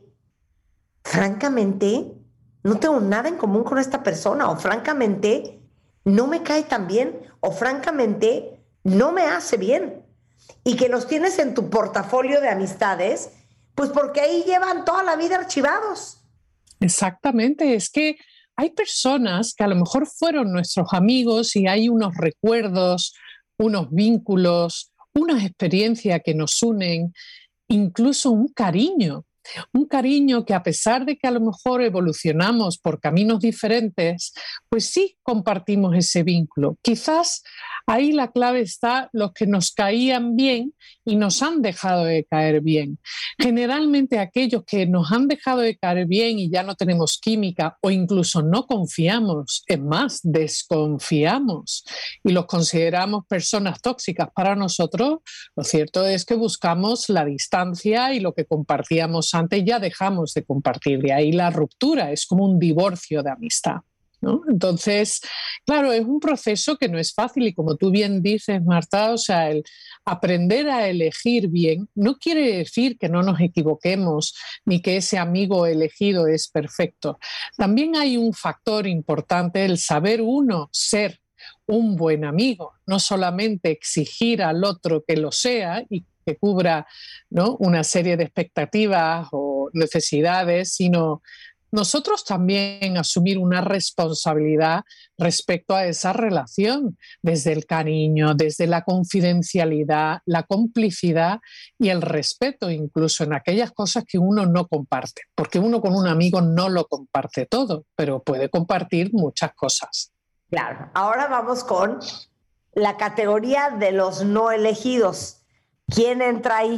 francamente, no tengo nada en común con esta persona, o francamente, no me cae tan bien, o francamente, no me hace bien. Y que los tienes en tu portafolio de amistades, pues porque ahí llevan toda la vida archivados. Exactamente, es que hay personas que a lo mejor fueron nuestros amigos y hay unos recuerdos, unos vínculos, unas experiencias que nos unen, incluso un cariño Un cariño que a pesar de que a lo mejor evolucionamos por caminos diferentes, pues sí compartimos ese vínculo. Quizás ahí la clave está los que nos caían bien y nos han dejado de caer bien. Generalmente aquellos que nos han dejado de caer bien y ya no tenemos química o incluso no confiamos, es más, desconfiamos y los consideramos personas tóxicas para nosotros, lo cierto es que buscamos la distancia y lo que compartíamos antes ya dejamos de compartir. De ahí la ruptura, es como un divorcio de amistad, ¿no? Entonces, claro, es un proceso que no es fácil y como tú bien dices, Marta, o sea, el aprender a elegir bien no quiere decir que no nos equivoquemos ni que ese amigo elegido es perfecto. También hay un factor importante, el saber uno ser un buen amigo, no solamente exigir al otro que lo sea y que cubra, ¿no?, una serie de expectativas o necesidades, sino nosotros también asumir una responsabilidad respecto a esa relación, desde el cariño, desde la confidencialidad, la complicidad y el respeto, incluso en aquellas cosas que uno no comparte, porque uno con un amigo no lo comparte todo, pero puede compartir muchas cosas. Claro, ahora vamos con la categoría de los no elegidos. ¿Quién entra ahí?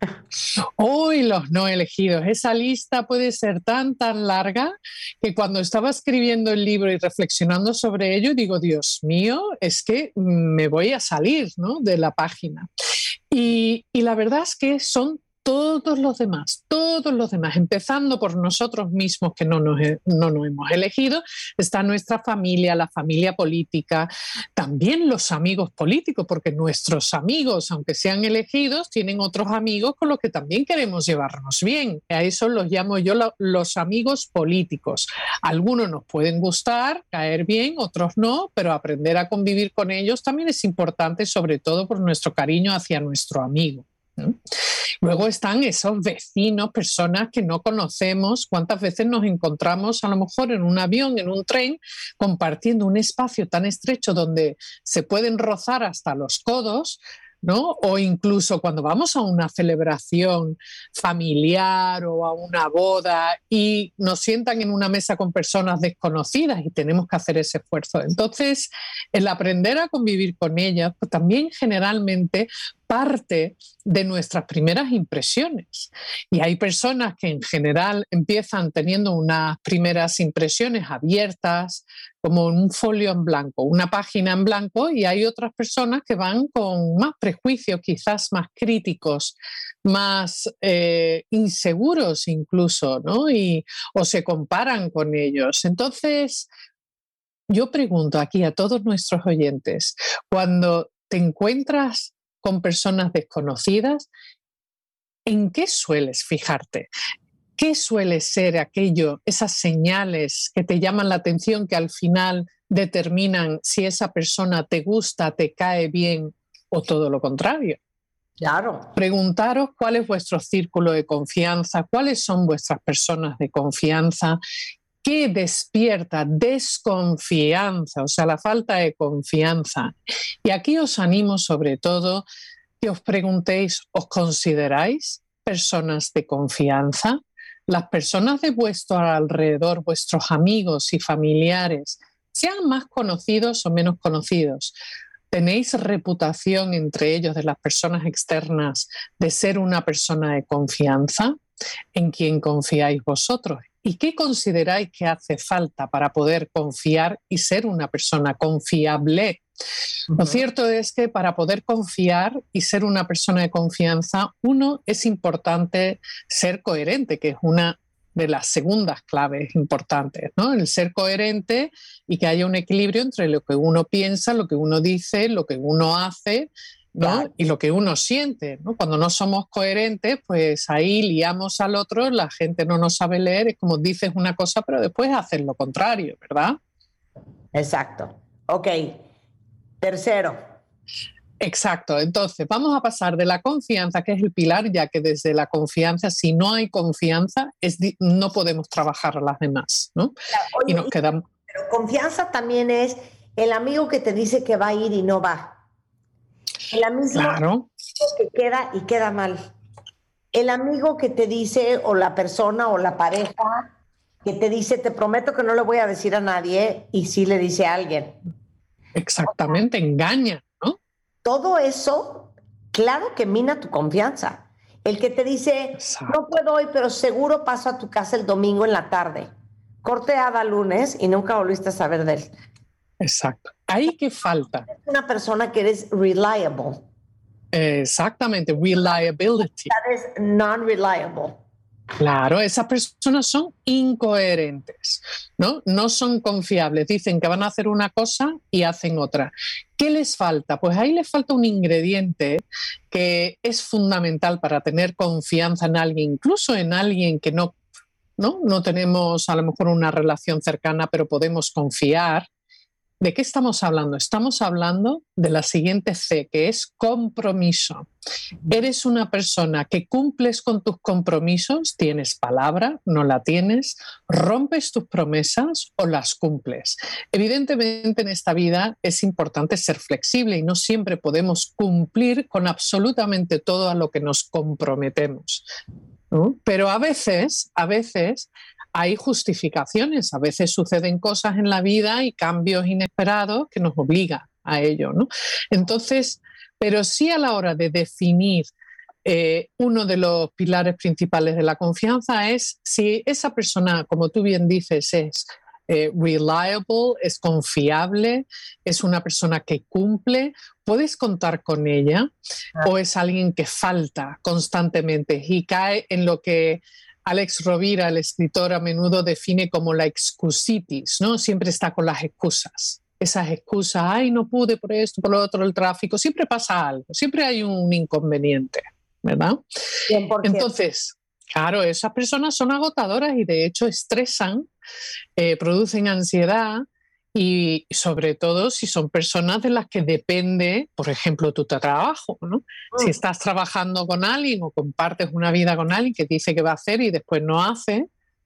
Hoy los no elegidos. Esa lista puede ser tan, tan larga que cuando estaba escribiendo el libro y reflexionando sobre ello, digo, Dios mío, es que me voy a salir, ¿no?, de la página. Y, y la verdad es que son todos los demás, todos los demás, empezando por nosotros mismos que no nos, no nos hemos elegido, está nuestra familia, la familia política, también los amigos políticos, porque nuestros amigos, aunque sean elegidos, tienen otros amigos con los que también queremos llevarnos bien. A eso los llamo yo lo, los amigos políticos. Algunos nos pueden gustar, caer bien, otros no, pero aprender a convivir con ellos también es importante, sobre todo por nuestro cariño hacia nuestro amigo, ¿no? Luego están esos vecinos, personas que no conocemos. ¿Cuántas veces nos encontramos a lo mejor en un avión, en un tren, compartiendo un espacio tan estrecho donde se pueden rozar hasta los codos, ¿no? O incluso cuando vamos a una celebración familiar o a una boda y nos sientan en una mesa con personas desconocidas y tenemos que hacer ese esfuerzo. Entonces, el aprender a convivir con ellas, pues también generalmente parte de nuestras primeras impresiones. Y hay personas que en general empiezan teniendo unas primeras impresiones abiertas, como un folio en blanco, una página en blanco, y hay otras personas que van con más prejuicios, quizás más críticos, más eh, inseguros incluso, ¿no? Y, o se comparan con ellos. Entonces, yo pregunto aquí a todos nuestros oyentes, cuando te encuentras con personas desconocidas, ¿en qué sueles fijarte? ¿Qué suele ser aquello, esas señales que te llaman la atención, que al final determinan si esa persona te gusta, te cae bien o todo lo contrario? Claro. Preguntaros cuál es vuestro círculo de confianza, cuáles son vuestras personas de confianza, qué despierta desconfianza, o sea, la falta de confianza. Y aquí os animo sobre todo que os preguntéis, ¿os consideráis personas de confianza? Las personas de vuestro alrededor, vuestros amigos y familiares, sean más conocidos o menos conocidos, ¿tenéis reputación entre ellos, de las personas externas, de ser una persona de confianza? ¿En quién confiáis vosotros? ¿Y qué consideráis que hace falta para poder confiar y ser una persona confiable? Uh-huh. Lo cierto es que para poder confiar y ser una persona de confianza, uno, es importante ser coherente, que es una de las segundas claves importantes, ¿no? El ser coherente y que haya un equilibrio entre lo que uno piensa, lo que uno dice, lo que uno hace, ¿no? Claro. Y lo que uno siente, ¿no? Cuando no somos coherentes, pues ahí liamos al otro, la gente no nos sabe leer, es como dices una cosa, pero después haces lo contrario, ¿verdad? Exacto. Ok. Tercero. Exacto. Entonces, vamos a pasar de la confianza, que es el pilar, ya que desde la confianza, si no hay confianza, es di- no podemos trabajar a las demás, ¿no? Claro, oye, y nos quedamos... Pero confianza también es el amigo que te dice que va a ir y no va. El amigo claro. que queda y queda mal. el amigo que te dice, o la persona o la pareja que te dice, te prometo que no le voy a decir a nadie, y sí le dice a alguien. Exactamente, engaña, ¿no? Todo eso, claro que mina tu confianza. El que te dice, Exacto. no puedo hoy, pero seguro paso a tu casa el domingo en la tarde. Corte hada lunes y nunca volviste a saber de él. Exacto. ¿Ahí qué falta? Es una persona que eres reliable. Exactamente, reliability. Eres non-reliable. Claro, esas personas son incoherentes, ¿no? No son confiables. Dicen que van a hacer una cosa y hacen otra. ¿Qué les falta? Pues ahí les falta un ingrediente que es fundamental para tener confianza en alguien, incluso en alguien que no, no, no tenemos a lo mejor una relación cercana, pero podemos confiar. ¿De qué estamos hablando? Estamos hablando de la siguiente C, que es compromiso. Eres una persona que cumples con tus compromisos, tienes palabra, no la tienes, rompes tus promesas o las cumples. Evidentemente en esta vida es importante ser flexible y no siempre podemos cumplir con absolutamente todo a lo que nos comprometemos, ¿no? Pero a veces, a veces... hay justificaciones, a veces suceden cosas en la vida y cambios inesperados que nos obligan a ello, ¿no? Entonces, pero sí a la hora de definir eh, uno de los pilares principales de la confianza es si esa persona, como tú bien dices, es eh, reliable, es confiable, es una persona que cumple, puedes contar con ella, o es alguien que falta constantemente y cae en lo que Alex Rovira, el escritor, a menudo define como la excusitis, ¿no? Siempre está con las excusas. Esas excusas, ay, no pude por esto, por lo otro, el tráfico. Siempre pasa algo, siempre hay un inconveniente, ¿verdad? cien por ciento. Entonces, claro, esas personas son agotadoras y de hecho estresan, eh, producen ansiedad y sobre todo si son personas de las que depende, por ejemplo, tu trabajo, ¿no? Mm. Si estás trabajando con alguien o compartes una vida con alguien que dice que va a hacer y después no hace.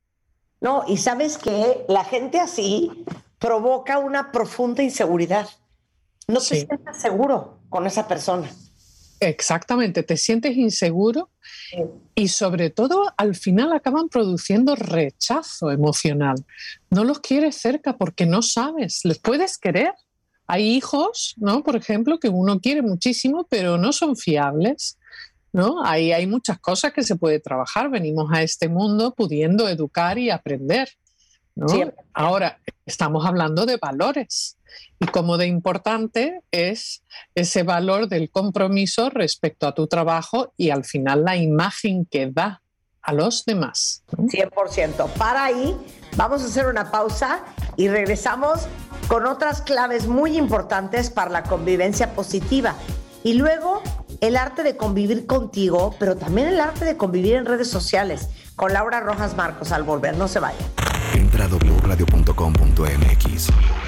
No, y sabes que la gente así provoca una profunda inseguridad. No te sí. sientes seguro con esa persona. Exactamente, te sientes inseguro sí. y sobre todo al final acaban produciendo rechazo emocional. No los quieres cerca porque no sabes, les puedes querer. Hay hijos, ¿no? Por ejemplo, que uno quiere muchísimo pero no son fiables, ¿no? Ahí hay muchas cosas que se puede trabajar. Venimos a este mundo pudiendo educar y aprender, ¿no? Sí. Ahora, estamos hablando de valores. Y como de importante es ese valor del compromiso respecto a tu trabajo y al final la imagen que da a los demás, ¿no? cien por ciento. Para ahí, vamos a hacer una pausa y regresamos con otras claves muy importantes para la convivencia positiva. Y luego, el arte de convivir contigo, pero también el arte de convivir en redes sociales. Con Laura Rojas Marcos al volver. No se vayan. Entra a doble u radio punto com punto m x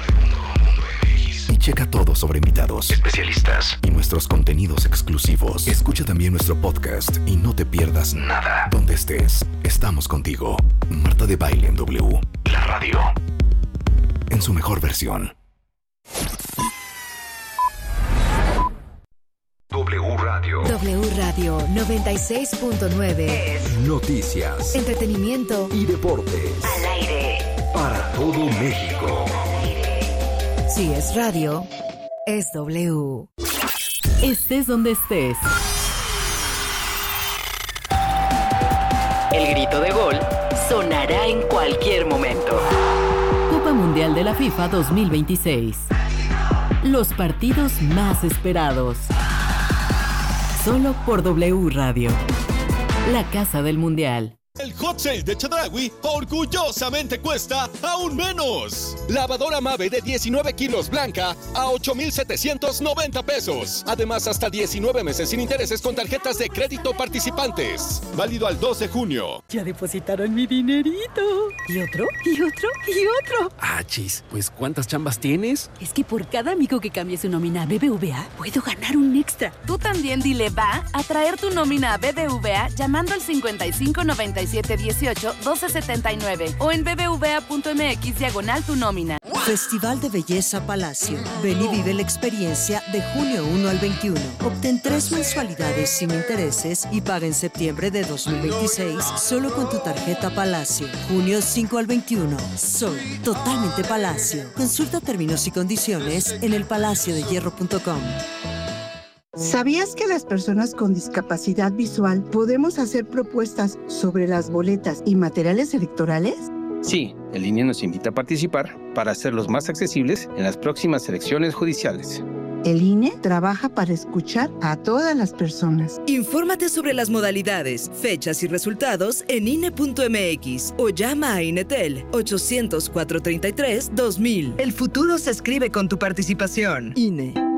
y checa todo sobre invitados, especialistas y nuestros contenidos exclusivos. Escucha también nuestro podcast y no te pierdas nada. Donde estés, estamos contigo. Marta de Baile en W, la radio, en su mejor versión. W Radio. W Radio noventa y seis punto nueve. Noticias, entretenimiento y deportes. Al aire. Para todo México. Si es radio, es W. Estés donde estés. El grito de gol sonará en cualquier momento. Copa Mundial de la FIFA dos mil veintiséis. Los partidos más esperados. Solo por W Radio. La casa del Mundial. El Hot Sale de Chedraui orgullosamente cuesta aún menos. Lavadora Mave de diecinueve kilos blanca a ocho mil setecientos noventa pesos. Además, hasta diecinueve meses sin intereses con tarjetas de crédito participantes. Válido al dos de junio. Ya depositaron mi dinerito. ¿Y otro? ¿Y otro? ¿Y otro? Ah, chis, pues ¿cuántas chambas tienes? Es que por cada amigo que cambie su nómina a B B V A, puedo ganar un extra. Tú también dile va a traer tu nómina a B B V A llamando al cincuenta y cinco noventa y y siete dieciocho, doce setenta y nueve o en bbva.mx diagonal tu nómina. Festival de Belleza Palacio. Ven y vive la experiencia de junio primero al veintiuno. Obtén tres mensualidades sin intereses y paga en septiembre de dos mil veintiséis solo con tu tarjeta Palacio. junio cinco al veintiuno. Sol, totalmente Palacio. Consulta términos y condiciones en el palacio de hierro punto com. ¿Sabías que las personas con discapacidad visual podemos hacer propuestas sobre las boletas y materiales electorales? Sí, el I N E nos invita a participar para hacerlos más accesibles en las próximas elecciones judiciales. El I N E trabaja para escuchar a todas las personas. Infórmate sobre las modalidades, fechas y resultados en I N E punto M X o llama a INETEL ochocientos, cuatrocientos treinta y tres, dos mil. El futuro se escribe con tu participación. I N E.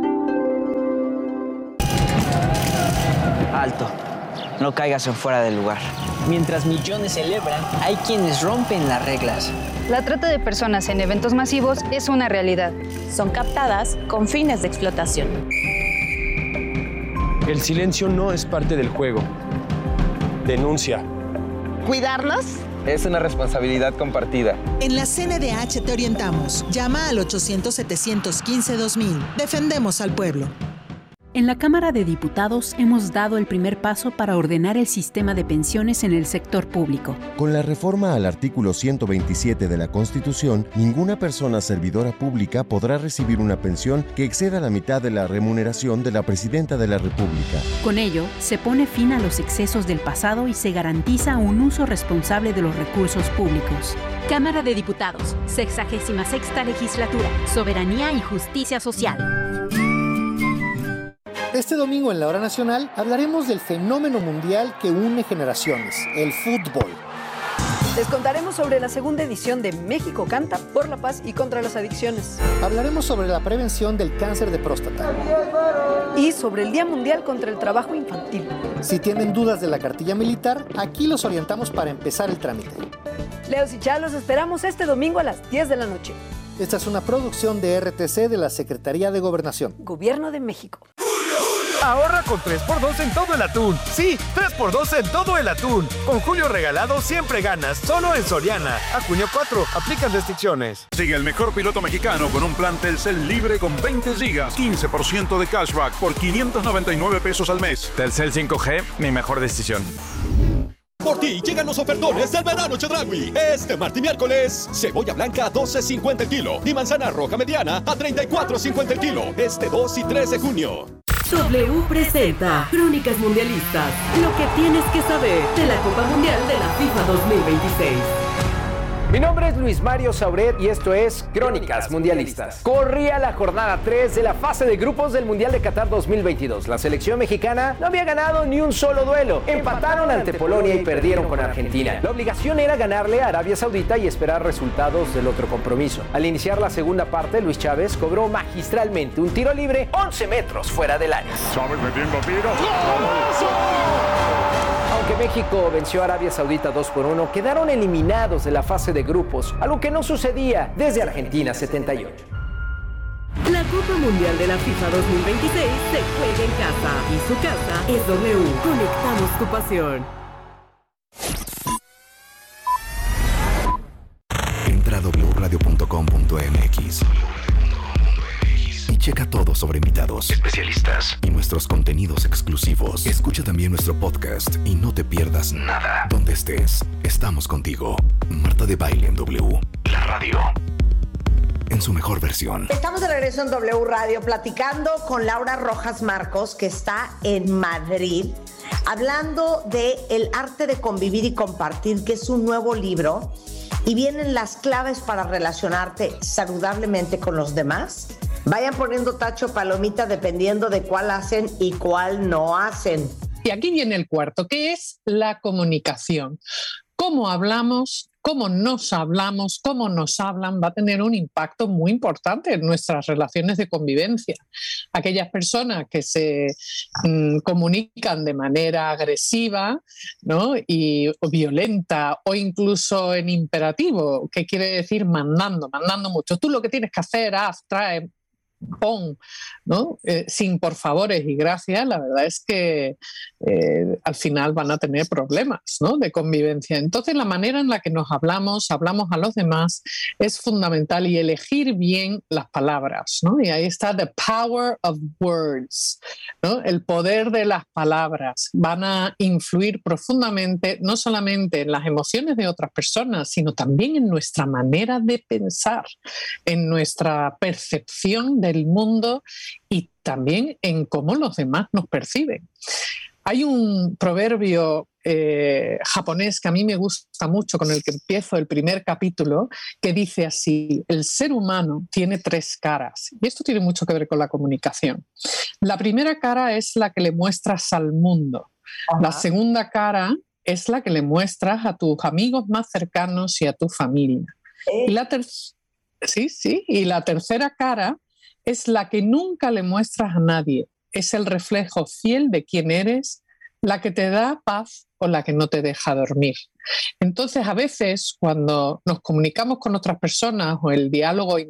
Alto. No caigas en fuera del lugar. Mientras millones celebran, hay quienes rompen las reglas. La trata de personas en eventos masivos es una realidad. Son captadas con fines de explotación. El silencio no es parte del juego. Denuncia. ¿Cuidarnos? Es una responsabilidad compartida. En la C N D H te orientamos. Llama al ochocientos, setecientos quince, dos mil. Defendemos al pueblo. En la Cámara de Diputados hemos dado el primer paso para ordenar el sistema de pensiones en el sector público. Con la reforma al artículo ciento veintisiete de la Constitución, ninguna persona servidora pública podrá recibir una pensión que exceda la mitad de la remuneración de la Presidenta de la República. Con ello, se pone fin a los excesos del pasado y se garantiza un uso responsable de los recursos públicos. Cámara de Diputados, sexagésima sexta legislatura, Soberanía y Justicia Social. Este domingo en la Hora Nacional hablaremos del fenómeno mundial que une generaciones, el fútbol. Les contaremos sobre la segunda edición de México Canta por la paz y contra las adicciones. Hablaremos sobre la prevención del cáncer de próstata. Y sobre el Día Mundial contra el Trabajo Infantil. Si tienen dudas de la cartilla militar, aquí los orientamos para empezar el trámite. Leos y Chá, los esperamos este domingo a las diez de la noche. Esta es una producción de R T C de la Secretaría de Gobernación. Gobierno de México. Ahorra con tres por dos en todo el atún. Sí, tres por dos en todo el atún. Con Julio Regalado siempre ganas, solo en Soriana. A junio cuatro, aplican restricciones. Sigue el mejor piloto mexicano con un plan Telcel libre con veinte gigas, quince por ciento de cashback por quinientos noventa y nueve pesos al mes. Telcel cinco G, mi mejor decisión. Por ti llegan los ofertones del verano Chedraui. Este martes y miércoles, cebolla blanca a doce cincuenta el kilo y manzana roja mediana a treinta y cuatro cincuenta el kilo. Este dos y tres de junio. W presenta Crónicas Mundialistas. Lo que tienes que saber de la Copa Mundial de la FIFA dos mil veintiséis. Mi nombre es Luis Mario Sauret y esto es Crónicas Mundialistas. Corría la jornada tres de la fase de grupos del Mundial de Qatar dos mil veintidós. La selección mexicana no había ganado ni un solo duelo. Empataron ante Polonia y perdieron con Argentina. La obligación era ganarle a Arabia Saudita y esperar resultados del otro compromiso. Al iniciar la segunda parte, Luis Chávez cobró magistralmente un tiro libre once metros fuera del área. Chávez metiendo tiros. Aunque México venció a Arabia Saudita dos por uno, quedaron eliminados de la fase de grupos, algo que no sucedía desde Argentina setenta y ocho. La Copa Mundial de la FIFA dos mil veintiséis se juega en casa y su casa es W. Conectamos tu pasión. Entra a doble u radio punto com punto m x y checa todo sobre invitados, especialistas y nuestros contenidos exclusivos. Escucha también nuestro podcast y no te pierdas nada. Donde estés, estamos contigo. Marta de Baile en W, la radio en su mejor versión. Estamos de regreso en W Radio platicando con Laura Rojas Marcos, que está en Madrid, hablando de El arte de convivir y compartir, que es un nuevo libro, y vienen las claves para relacionarte saludablemente con los demás. Vayan poniendo tacho, palomita, dependiendo de cuál hacen y cuál no hacen. Y aquí viene el cuarto, que es la comunicación. Cómo hablamos, cómo nos hablamos, cómo nos hablan, va a tener un impacto muy importante en nuestras relaciones de convivencia. Aquellas personas que se mm, comunican de manera agresiva, ¿no? y, o violenta, o incluso en imperativo, que quiere decir mandando, mandando mucho. Tú lo que tienes que hacer, haz, trae, pon, ¿no? Eh, sin por favores y gracias, la verdad es que eh, al final van a tener problemas, ¿no? De convivencia. Entonces, la manera en la que nos hablamos, hablamos a los demás, es fundamental, y elegir bien las palabras, ¿no? Y ahí está the power of words, ¿no? El poder de las palabras. Van a influir profundamente, no solamente en las emociones de otras personas, sino también en nuestra manera de pensar, en nuestra percepción del mundo y también en cómo los demás nos perciben. Hay un proverbio eh, japonés que a mí me gusta mucho, con el que empiezo el primer capítulo, que dice así: el ser humano tiene tres caras. Y esto tiene mucho que ver con la comunicación. La primera cara es la que le muestras al mundo. Ajá. La segunda cara es la que le muestras a tus amigos más cercanos y a tu familia. ¿Eh? Y la ter- sí, sí. Y la tercera cara es la que nunca le muestras a nadie. Es el reflejo fiel de quién eres, la que te da paz o la que no te deja dormir. Entonces, a veces, cuando nos comunicamos con otras personas o el diálogo